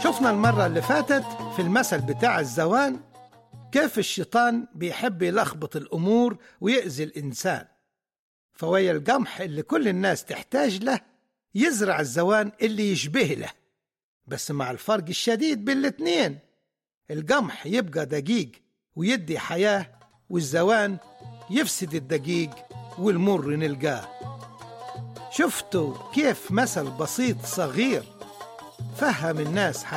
شفنا المرة اللي فاتت في المثل بتاع الزوان كيف الشيطان بيحب يلخبط الأمور ويأذي الإنسان. فويا القمح اللي كل الناس تحتاج له يزرع الزوان اللي يشبه له، بس مع الفرق الشديد بين الاتنين. القمح يبقى دقيق ويدي حياة، والزوان يفسد الدقيق والمر نلقاه. شفتوا كيف مثل بسيط صغير فهم الناس